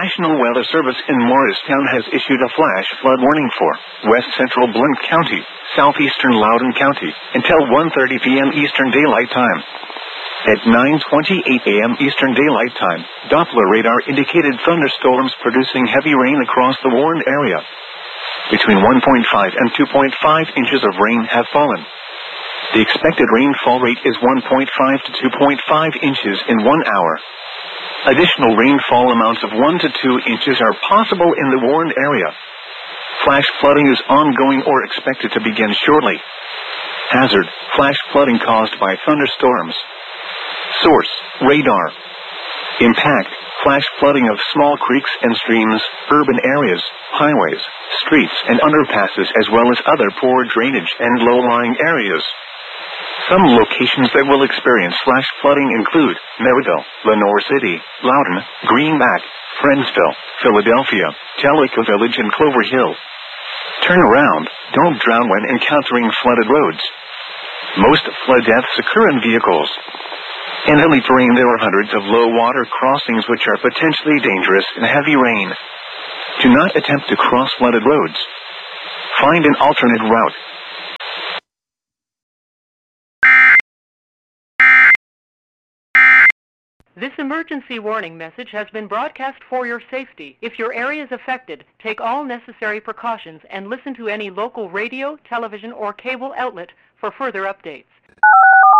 National Weather Service in Morristown has issued a flash flood warning for west central Blount County, southeastern Loudoun County, until 1:30 p.m. Eastern Daylight Time. At 9:28 a.m. Eastern Daylight Time, Doppler radar indicated thunderstorms producing heavy rain across the warned area. Between 1.5 and 2.5 inches of rain have fallen. The expected rainfall rate is 1.5 to 2.5 inches in 1 hour. Additional rainfall amounts of 1 to 2 inches are possible in the warned area. Flash flooding is ongoing or expected to begin shortly. Hazard: flash flooding caused by thunderstorms. Source: radar. Impact: flash flooding of small creeks and streams, urban areas, highways, streets and underpasses, as well as other poor drainage and low-lying areas. Some locations that will experience flash flooding include Maryville, Lenoir City, Loudoun, Greenback, Friendsville, Philadelphia, Tellico Village and Clover Hill. Turn around, don't drown when encountering flooded roads. Most flood deaths occur in vehicles. In hilly terrain there are hundreds of low-water crossings which are potentially dangerous in heavy rain. Do not attempt to cross flooded roads. Find an alternate route. This emergency warning message has been broadcast for your safety. If your area is affected, take all necessary precautions and listen to any local radio, television, or cable outlet for further updates.